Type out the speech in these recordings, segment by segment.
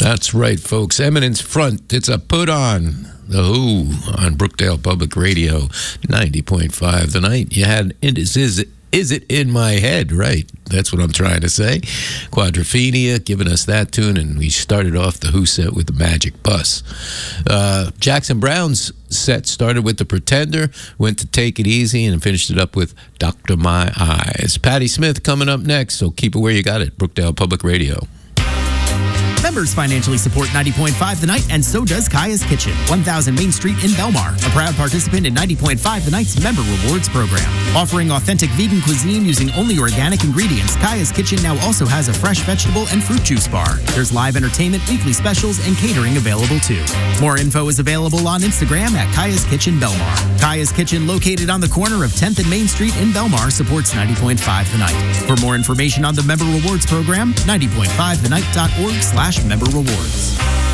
That's right, folks. Eminence Front. It's a put on. The Who on Brookdale Public Radio, 90.5 The Night. You had Is It In My Head? Right. That's what I'm trying to say. Quadrophenia giving us that tune, and we started off the Who set with the Magic Bus. Jackson Browne's set started with The Pretender, went to Take It Easy, and finished it up with Dr. My Eyes. Patti Smith coming up next, so keep it where you got it. Brookdale Public Radio. Members financially support 90.5 The Night, and so does Kaya's Kitchen, 1000 Main Street in Belmar, a proud participant in 90.5 The Night's Member Rewards program. Offering authentic vegan cuisine using only organic ingredients, Kaya's Kitchen now also has a fresh vegetable and fruit juice bar. There's live entertainment, weekly specials, and catering available too. More info is available on Instagram at Kaya's Kitchen Belmar. Kaya's Kitchen, located on the corner of 10th and Main Street in Belmar, supports 90.5 The Night. For more information on the Member Rewards program, 90.5thenight.org/member rewards.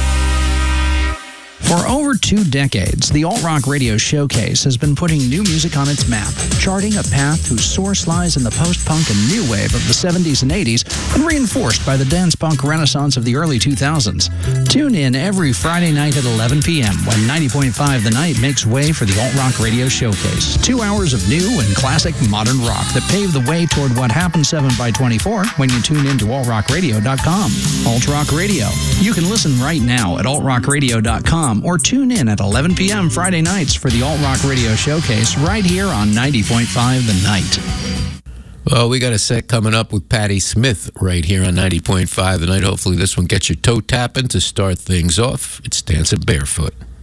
For over 2 decades, the Alt Rock Radio Showcase has been putting new music on its map, charting a path whose source lies in the post-punk and new wave of the 70s and 80s, and reinforced by the dance-punk renaissance of the early 2000s. Tune in every Friday night at 11 p.m. when 90.5 The Night makes way for the Alt Rock Radio Showcase. 2 hours of new and classic modern rock that pave the way toward what happens 7x24 when you tune in to altrockradio.com. Alt Rock Radio. You can listen right now at altrockradio.com or tune in at 11 p.m. Friday nights for the Alt Rock Radio Showcase right here on 90.5 The Night. Well, we got a set coming up with Patti Smith right here on 90.5 The Night. Hopefully this one gets your toe tapping to start things off. It's Dancing Barefoot.